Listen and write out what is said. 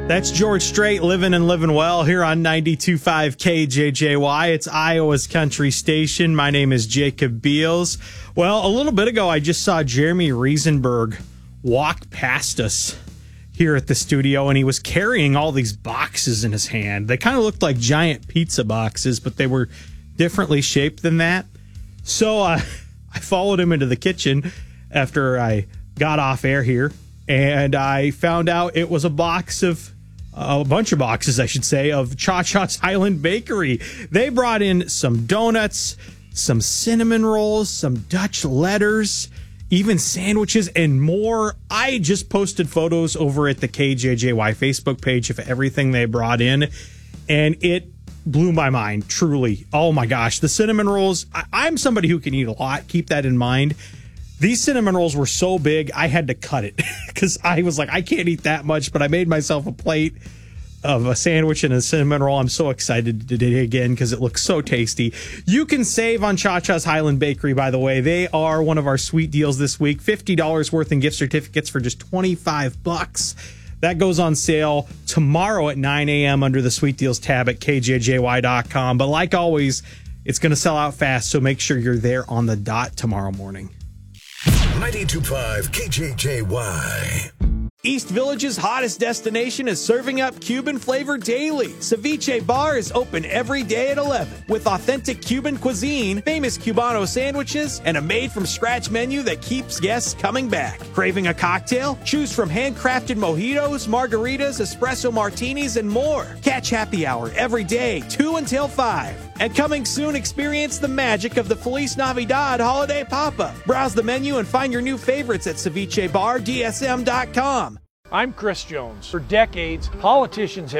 That's George Strait, living and living well here on 92.5 KJJY. It's Iowa's country station. My name is Jacob Beals. Well, a little bit ago, I just saw Jeremy Riesenberg walk past us here at the studio, and he was carrying all these boxes in his hand. They kind of looked like giant pizza boxes, but they were differently shaped than that. So I followed him into the kitchen after I got off air here, and I found out it was a bunch of boxes, I should say, of Cha Cha's Highland Bakery. They brought in some donuts, some cinnamon rolls, some Dutch letters, even sandwiches, and more. I just posted photos over at the KJJY Facebook page of everything they brought in, and it blew my mind, truly. Oh my gosh, the cinnamon rolls. I'm somebody who can eat a lot. Keep that in mind. These cinnamon rolls were so big, I had to cut it because I was like, I can't eat that much, but I made myself a plate of a sandwich and a cinnamon roll. I'm so excited to dig again because it looks so tasty. You can save on Cha Cha's Highland Bakery, by the way. They are one of our sweet deals this week. $50 worth in gift certificates for just $25. That goes on sale tomorrow at 9 a.m. under the Sweet Deals tab at kjjy.com. But like always, it's going to sell out fast, so make sure you're there on the dot tomorrow morning. 92.5 KJJY. East Village's hottest destination is serving up Cuban flavor daily. Ceviche Bar is open every day at 11 with authentic Cuban cuisine, famous Cubano sandwiches, and a made-from-scratch menu that keeps guests coming back. Craving a cocktail? Choose from handcrafted mojitos, margaritas, espresso martinis, and more. Catch happy hour every day, 2 until 5. And coming soon, experience the magic of the Feliz Navidad holiday pop-up. Browse the menu and find your new favorites at cevichebardsm.com. I'm Chris Jones. For decades, politicians have